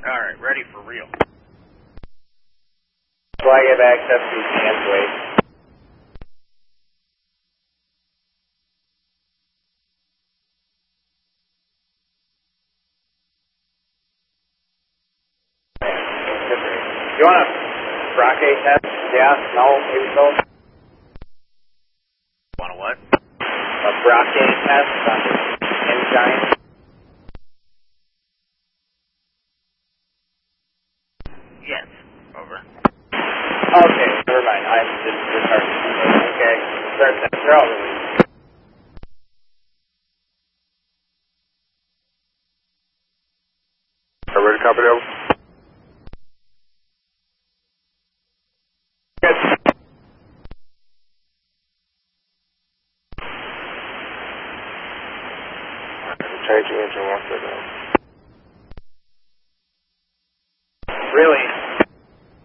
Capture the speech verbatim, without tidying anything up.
Alright, ready for real. Flag have access to Cansway. You want a Brocade test? Yeah? No? Maybe so? Want a what? A Brocade test on the engine? Yes. Over. Okay, never mind. I'm just disheartened. Okay, start that. They're all released. Are ready to copy that? Changing engine one second. Really?